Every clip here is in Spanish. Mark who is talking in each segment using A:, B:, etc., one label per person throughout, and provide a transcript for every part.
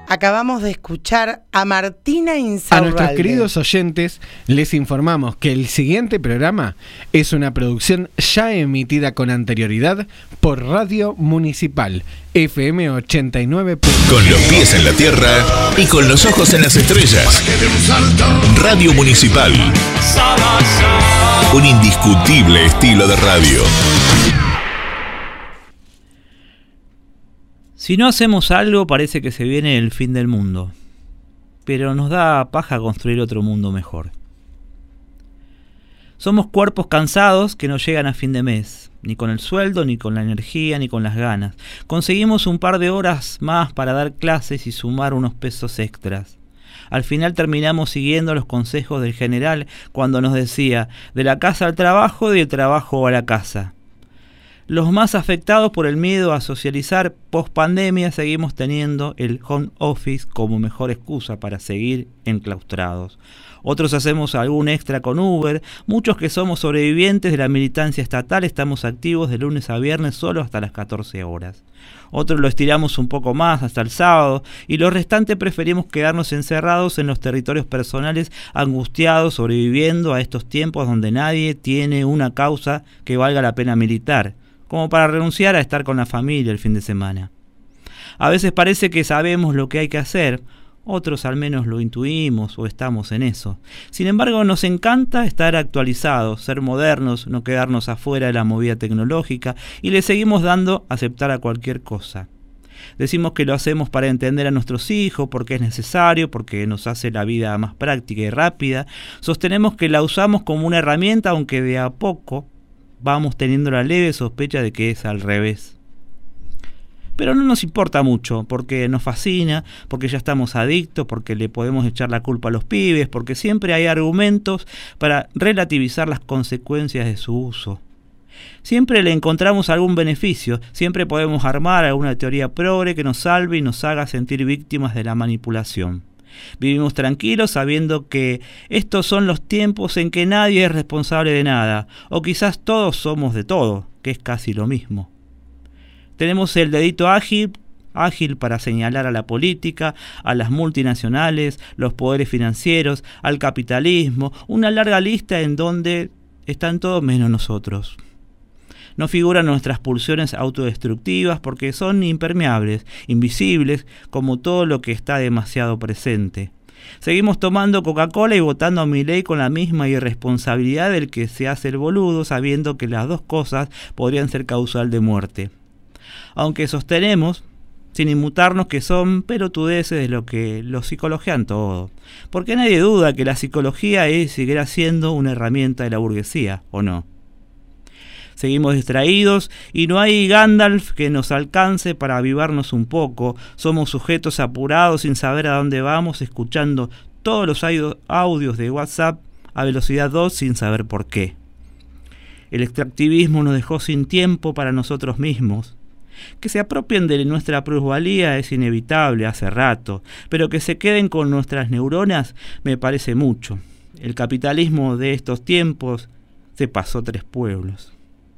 A: Acabamos de escuchar a Martina Insaurralde.
B: A nuestros queridos oyentes les informamos que el siguiente programa es una producción ya emitida con anterioridad por Radio Municipal FM 89.
C: Con los pies en la tierra y con los ojos en las estrellas. Radio Municipal. Un indiscutible estilo de radio.
D: Si no hacemos algo, parece que se viene el fin del mundo, pero nos da paja construir otro mundo mejor. Somos cuerpos cansados que no llegan a fin de mes, ni con el sueldo, ni con la energía, ni con las ganas. Conseguimos un par de horas más para dar clases y sumar unos pesos extras. Al final terminamos siguiendo los consejos del general cuando nos decía, de la casa al trabajo y del trabajo a la casa. Los más afectados por el miedo a socializar post-pandemia seguimos teniendo el home office como mejor excusa para seguir enclaustrados. Otros hacemos algún extra con Uber, muchos que somos sobrevivientes de la militancia estatal estamos activos de lunes a viernes solo hasta las 14 horas. Otros lo estiramos un poco más hasta el sábado y los restantes preferimos quedarnos encerrados en los territorios personales angustiados sobreviviendo a estos tiempos donde nadie tiene una causa que valga la pena militar, como para renunciar a estar con la familia el fin de semana. A veces parece que sabemos lo que hay que hacer, otros al menos lo intuimos o estamos en eso. Sin embargo, nos encanta estar actualizados, ser modernos, no quedarnos afuera de la movida tecnológica y le seguimos dando a aceptar a cualquier cosa. Decimos que lo hacemos para entender a nuestros hijos, porque es necesario, porque nos hace la vida más práctica y rápida. Sostenemos que la usamos como una herramienta, aunque de a poco vamos teniendo la leve sospecha de que es al revés. Pero no nos importa mucho, porque nos fascina, porque ya estamos adictos, porque le podemos echar la culpa a los pibes, porque siempre hay argumentos para relativizar las consecuencias de su uso. Siempre le encontramos algún beneficio, siempre podemos armar alguna teoría progre que nos salve y nos haga sentir víctimas de la manipulación. Vivimos tranquilos sabiendo que estos son los tiempos en que nadie es responsable de nada, o quizás todos somos de todo, que es casi lo mismo. Tenemos el dedito ágil para señalar a la política, a las multinacionales, los poderes financieros, al capitalismo, una larga lista en donde están todos menos nosotros. No figuran nuestras pulsiones autodestructivas porque son impermeables, invisibles, como todo lo que está demasiado presente. Seguimos tomando Coca-Cola y votando a Milei con la misma irresponsabilidad del que se hace el boludo, sabiendo que las dos cosas podrían ser causal de muerte. Aunque sostenemos, sin inmutarnos, que son pelotudeces de lo que lo psicologian todo. Porque nadie duda que la psicología es y seguirá siendo una herramienta de la burguesía, ¿o no? Seguimos distraídos y no hay Gandalf que nos alcance para avivarnos un poco. Somos sujetos apurados sin saber a dónde vamos, escuchando todos los audios de WhatsApp a velocidad 2 sin saber por qué. El extractivismo nos dejó sin tiempo para nosotros mismos. Que se apropien de nuestra plusvalía es inevitable hace rato, pero que se queden con nuestras neuronas me parece mucho. El capitalismo de estos tiempos se pasó 3 pueblos.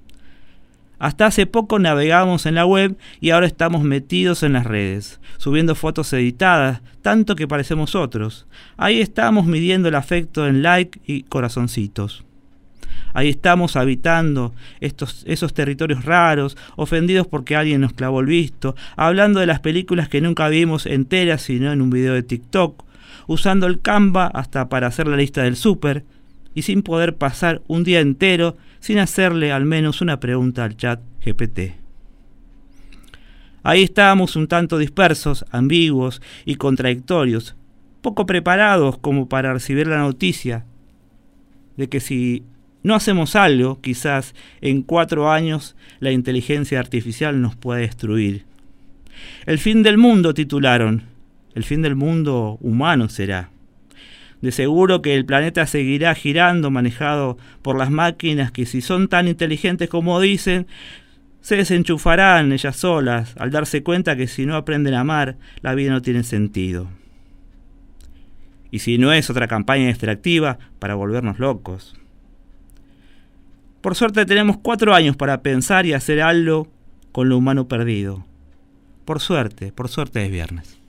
D: Hasta hace poco navegamos en la web y ahora estamos metidos en las redes, subiendo fotos editadas, tanto que parecemos otros. Ahí estamos midiendo el afecto en like y corazoncitos. Ahí estamos habitando esos territorios raros, ofendidos porque alguien nos clavó el visto, hablando de las películas que nunca vimos enteras sino en un video de TikTok, usando el Canva hasta para hacer la lista del súper, y sin poder pasar un día entero sin hacerle al menos una pregunta al chat GPT. Ahí estábamos un tanto dispersos, ambiguos y contradictorios, poco preparados como para recibir la noticia de que si no hacemos algo, quizás en 4 años la inteligencia artificial nos pueda destruir. El fin del mundo, titularon. El fin del mundo humano será. De seguro que el planeta seguirá girando, manejado por las máquinas que, si son tan inteligentes como dicen, se desenchufarán ellas solas al darse cuenta que si no aprenden a amar, la vida no tiene sentido. Y si no es otra campaña extractiva para volvernos locos. Por suerte tenemos 4 años para pensar y hacer algo con lo humano perdido. Por suerte es viernes.